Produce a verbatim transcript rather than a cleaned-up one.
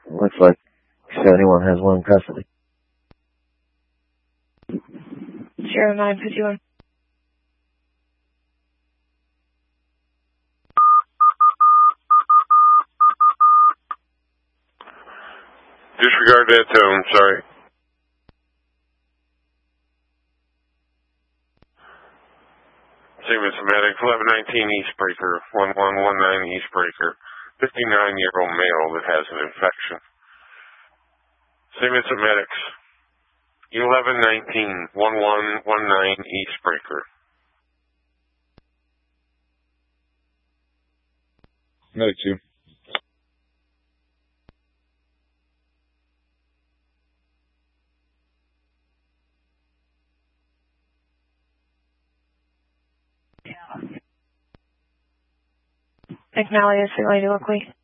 Looks like seventy-one has one in custody. Zero nine fifty one. Disregard that tone, sorry. Siemens Medics, eleven nineteen Eastbreaker, one one one nine Eastbreaker, fifty-nine-year-old male that has an infection. Siemens Medics, eleven nineteen, one one one nine Eastbreaker. Medic two. McNally is Saint Lady Oakley.